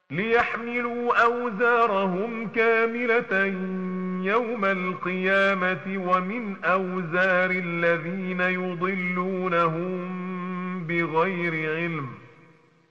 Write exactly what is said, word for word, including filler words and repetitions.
ليحملوا أوزارهم كاملة يوم القيامة ومن أوزار الذين يضلونهم بغير علم